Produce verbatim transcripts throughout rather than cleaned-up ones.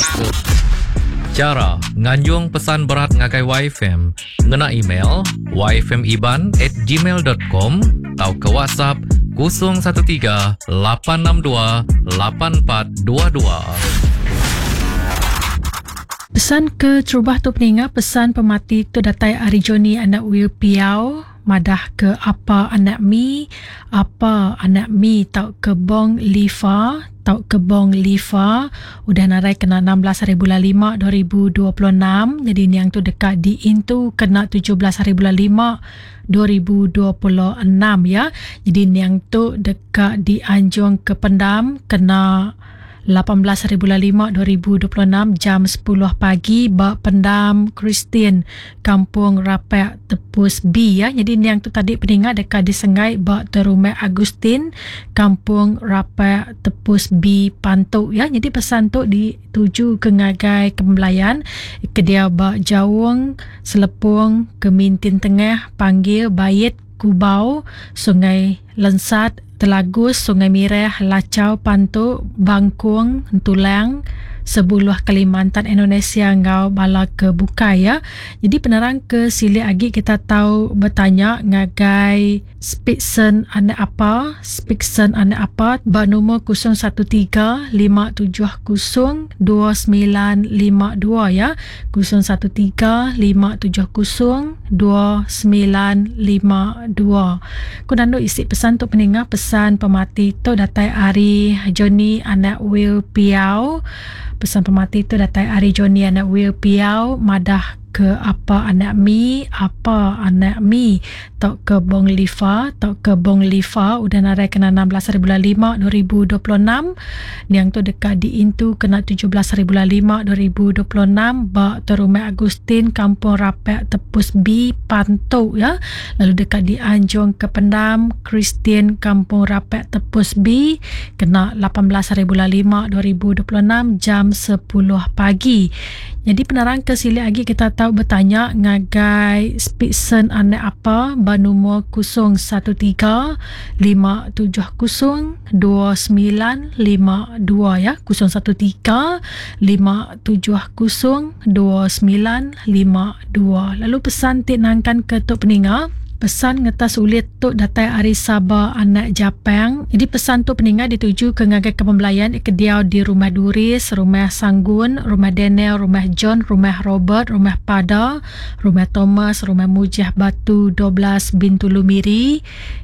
Cara nganjung pesan berat ngagai Y F M ngena email y f m iban at gmail dot com atau ke WhatsApp kosong satu tiga lapan enam dua lapan empat dua dua. Pesan ke Cerubah tu peninga, pesan pemati tu datai Ari Joni anak Will Piau, madah ke apa anak mi, apa anak mi tau ke bong lifa, tau ke bong lifa, udah narai kena enam belas hari bulan lima dua ribu dua puluh enam, jadi ni yang tu dekat di Intu kena tujuh belas hari bulan lima dua ribu dua puluh enam ya. Jadi ni yang tu dekat di Anjung ke Pendam kena lapan belas hari bulan lima dua ribu dua puluh enam jam sepuluh pagi bak Pendam Kristian Kampung Rapek Tepus B ya. Jadi ni yang tu tadi peningat dekat di Sengai bak Terumai Agustin Kampung Rapek Tepus B Pantuk ya. Jadi pesan tu dituju ke ngagai kembelayan ke dia bak Jawung Selepung ke Mintin Tengah panggil Bayit Kubau Sungai Lensat Telagus, Sungai Mireh, Lacau, Pantuk, Bangkung, Tulang, Sebuluh Kalimantan Indonesia ngau bala ke Bukai ya. Jadi penerang ke sili agi kita tahu bertanya ngagai Spitsen ane apa, Spitsen ane apa, ba nombor kosong satu tiga lima tujuh kosong dua sembilan lima dua ya. kosong satu tiga lima tujuh kosong dua sembilan lima dua. Kunando isi pesan tu peningat pesan pemati tu datai Ari Joni anak Will Piau. Pesan pemati tu datai Ari Joni anak Will Piau, madah ke apa anak mi, apa anak mi tok ke bong lifa, tok ke bong lifa udah narai kena enam belas hari bulan lima dua ribu dua puluh enam. Yang tu dekat di Intu kena tujuh belas hari bulan lima dua ribu dua puluh enam bak Terumai Agustin Kampung Rapek Tepus B Pantuk ya. Lalu dekat di Anjung ke Pendam Kristian Kampung Rapek Tepus B kena lapan belas hari bulan lima dua ribu dua puluh enam jam sepuluh pagi. Jadi penerang ke sili lagi kita tahu bertanya ngagai Spitsen ane apa, ba nombor kosong satu tiga lima tujuh kosong dua sembilan lima dua ya. kosong satu tiga lima tujuh kosong dua sembilan lima dua. Lalu pesan tinangkan ke tok peninga, pesan ngetas ulit tu datai Ari Sabah anak Japang. Jadi pesan tu peningat dituju ke ngagai kepembelayan ke dia di rumah Duris, rumah Sanggun, rumah Daniel, rumah John, rumah Robert, rumah Pada, rumah Thomas, rumah Mujah Batu dua belas Bintulu Miri,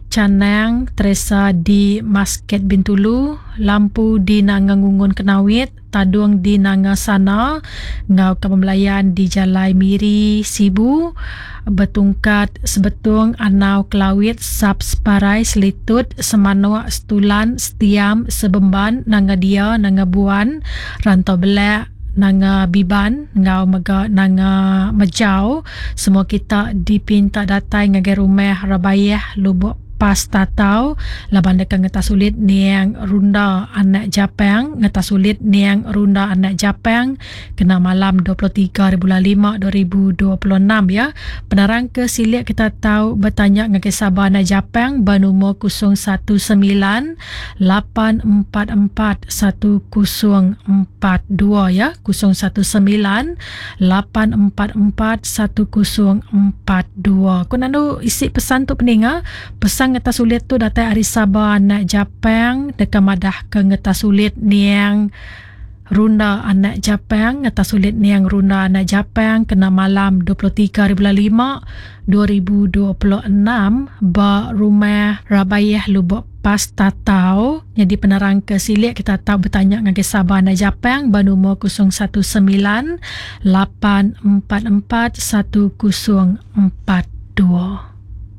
Canang Teresa di Masket Bintulu, Lampu di Nangangungun Kenawit, Tadung di Nangasana, ngau kepembelayan di Jalai Miri Sibu, Betungkat Sebetung Anau Kelawit Sap Separai Selitut Semanoak Setulan Setiam Sebemban Nangadia Nangabuan Rantau Belak Nanga Biban ngau mega Nanga Mejau. Semua kita dipinta datai ngagai rumah Rabayah Lubuk Pas Tatau laban dekat ngetas sulit niang runda anak Japang, ngetas sulit niang runda anak Japang kena malam dua puluh tiga bulan lima dua ribu dua puluh enam ya. Penerang ke silik kita tahu bertanya ngagai Sabah anak Japang ba nombor kosong satu sembilan lapan empat empat satu kosong empat dua ya. kosong satu sembilan lapan empat empat satu kosong empat dua. Kunando isi pesan tu peninga, pesan ngetas sulit tu datai Ari Sabah anak Japang dekat madah ke ngetas sulit niang runda anak Japang, ngetas sulit niang runda anak Japang kena malam dua puluh tiga bulan lima dua ribu dua puluh enam ba rumah Rabayah Lubuk Pas Tatau. Jadi penerang ke silik kita tahu bertanya ngagai Sabah anak Japang ba nombor kosong satu sembilan lapan empat empat satu kosong empat dua.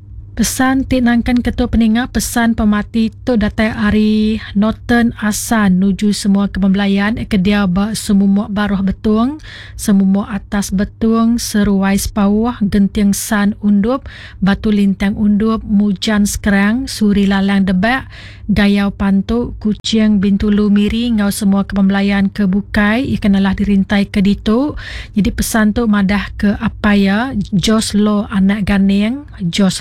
Pesan tinangkan ketua peninga, pesan pemati tu datai Ari Norton Asan nuju semua kepembelayan ke dia ba semua baruh betung, semua atas betung, seruai sepawah, genting san undup, batu lintang undup, mujan sekerang, suri lalang debak, gayau pantuk, kucing Bintulu Miri, ngau semua kepembelayan ke Bukai, ikenalah dirintai ke ditu. Jadi pesan tu madah ke apa ya, Joslo anak Ganeng, Joslo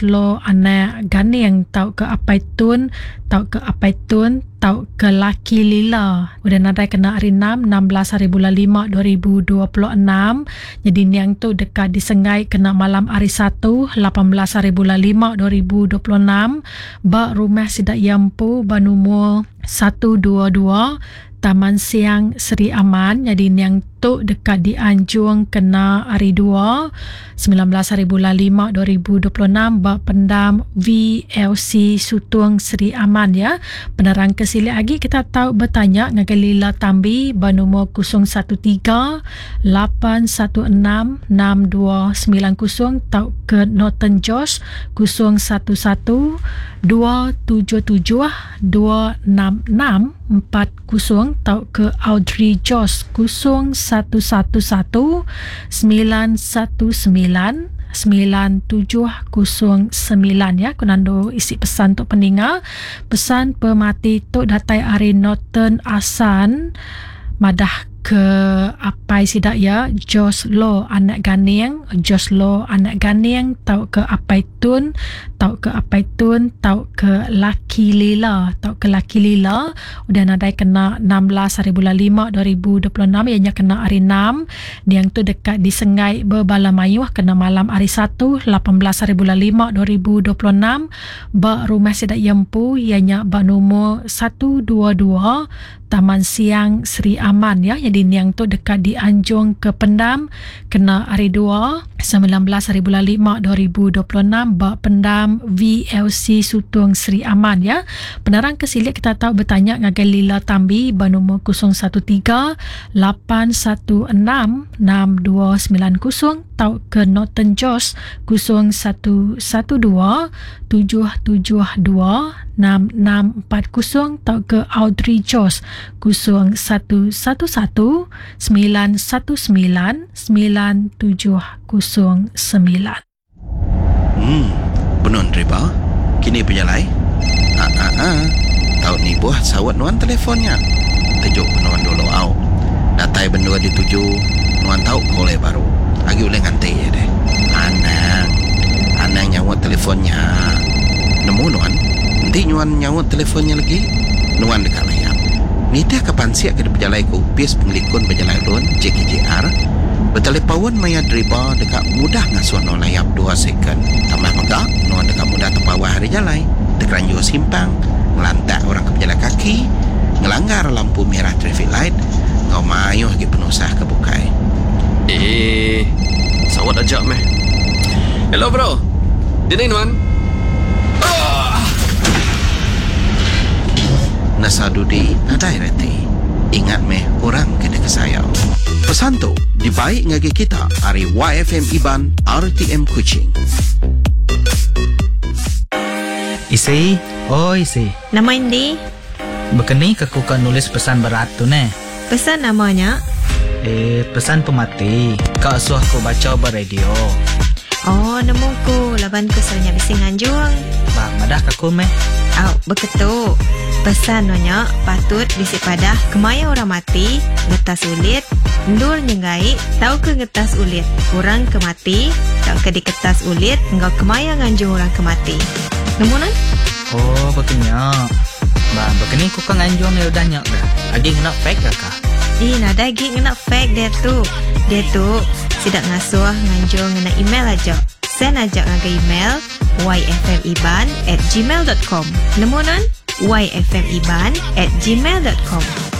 anak ganing tau ke apai tun tau ke apai tun tau ke laki lila. Udah nadai kena hari enam, enam belas hari bulan lima dua ribu dua puluh enam. Jadi niang tu dekat disengai kena malam hari satu, lapan belas hari bulan lima dua ribu dua puluh enam. Ba rumah sidak yampu ba nombor satu dua dua Taman Siang Seri Aman. Jadi niang tu dekat di Anjung kena hari dua, sembilan belas hari bulan lima dua ribu dua puluh enam. Ba pendam V L C Sutung Seri Aman ya. Penerang kesilik lagi kita tahu bertanya ngagai Lila Tambi ba nombor kosong satu tiga lapan satu enam enam dua sembilan kosong tau ke Norton Josh kosong satu satu dua tujuh tujuh dua enam enam empat kosong tau ke Audrey Josh kosong satu satu satu sembilan satu sembilan sembilan tujuh kosong sembilan ya. Kunando isi pesan untuk pendengar. Pesan pemati tu datai hari Norton Asan madah ke apai sidak ya. Jos Lo anak ganing, Jos Lo anak ganing tau ke apai tun, tau ke apai tun, tau ke laki lila, tau ke laki lila. Udah nadai kena enam belas hari bulan lima dua ribu dua puluh enam, ianya kena hari enam. Diang tu dekat di Sengai Berbala Mayuh kena malam hari satu, lapan belas hari bulan lima dua ribu dua puluh enam. Ba rumah sidak yempu ianya ba nombor satu dua dua Taman Siang Seri Aman ya. Jadi niang tu dekat di Anjung ke Pendam kena hari dua, sembilan belas hari bulan lima dua ribu dua puluh enam. Ba Pendam V L C Sutung Seri Aman ya. Penerang kesilik kita tahu bertanya ngagai Lila Tambi ba nombor kosong satu tiga lapan satu enam enam dua sembilan kosong tau ke Norton Josh kosong satu satu dua tujuh tujuh dua enam enam empat kosong tau ke Audrey Josh kosong satu satu satu sembilan satu sembilan sembilan tujuh kosong sembilan. Hmm, benon riba. Kini penyalai. Ah ah ah. Tahu ni buah sawat nuan telefonnya. Tejuk nuan dulu au. Datai bendua dituju nuan tahu kolej baru. Lagi oleh ngantai ya deh. Anang. Anang nyawat telefonnya. Nemu nuan. Nanti nuan nyawat telefonnya lagi. Nuan dekat layar. Nita kapan siap ke pejalai ku upis pengelikun pejalai lon J K J R. Bertelepawan maya driba dekat mudah ngasuh no layap dua second. Tambah megak nuan dekat mudah terpawah hari jalai. Dekeranjur simpang. Ngelantak orang ke pejalan kaki. Ngelanggar lampu merah traffic light. Ngau mayuh lagi penusah ke bukai. Eh, sawat ajak meh. Hello bro. Dini nuan. Oh! Nasadudi nadai reti. Ingat meh orang kena kesayang. Pesan tu dibaik ngagi kita hari Y F M Iban R T M Kuching. Isi, oh isi. Nama Indi. Bekeni aku kan nulis pesan berat tu ne. Pesan namanya. Eh, pesan pemati. Kau suah aku baca ber radio. Oh, nemuku. Laban ku soalnya bising anjung. Bang, madah aku meh. Au, beketu. Pesan nanya patut bisik padah kemaya orang mati, ngetas ulit, ndur nyengai, tahu ke ngetas ulit. Orang kemati, tahu ke diketas ulit, engkau kemaya nganjung orang kemati. Nemunan? Oh, begini. Bang, begini aku kan nganjung ni udah nyak dah. Lagi kena fake dah kah? Ih, nada lagi kena fake dia tu. Dia tu sidak ngasuh nganjung ngena email aja. Send aja ngaga email y f m iban at gmail dot com. Nemunan? y f m iban at gmail dot com.